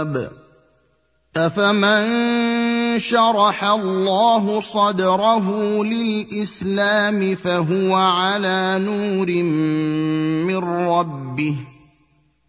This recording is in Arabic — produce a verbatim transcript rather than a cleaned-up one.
أفمن شرح الله صدره للإسلام فهو على نور من ربه